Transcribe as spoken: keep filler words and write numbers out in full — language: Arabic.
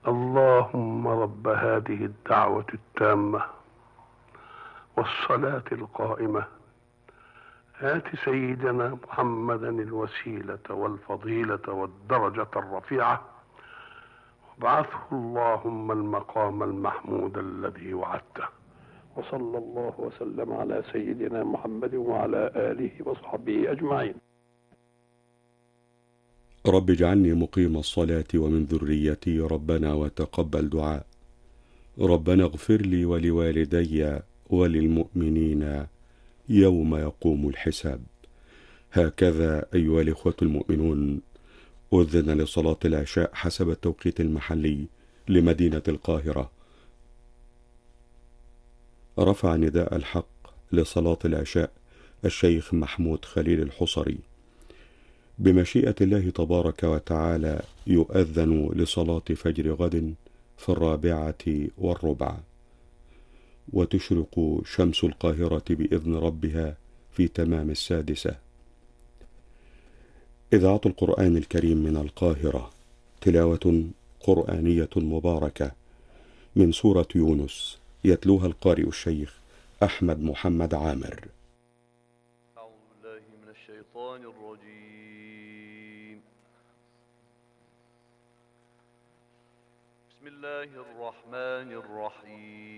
اللهم رب هذه الدعوة التامة والصلاة القائمة آت سيدنا محمدا الوسيلة والفضيلة والدرجة الرفيعة وابعثه اللهم المقام المحمود الذي وعدته. وصلى الله وسلم على سيدنا محمد وعلى آله وصحبه أجمعين. رب اجعلني مقيم الصلاة ومن ذريتي ربنا وتقبل دعاء. ربنا اغفر لي ولوالدي وللمؤمنين يوم يقوم الحساب. هكذا أيها الإخوة المؤمنون أذن لصلاة العشاء حسب التوقيت المحلي لمدينة القاهرة. رفع نداء الحق لصلاة العشاء الشيخ محمود خليل الحصري. بمشيئة الله تبارك وتعالى يؤذن لصلاة فجر غد في الرابعة والربع، وتشرق شمس القاهرة بإذن ربها في تمام السادسة. إذاعة القرآن الكريم من القاهرة، تلاوة قرآنية مباركة من سورة يونس، يتلوها القارئ الشيخ أحمد محمد عامر. أعوذ بالله من الشيطان الرجيم. بسم الله الرحمن الرحيم.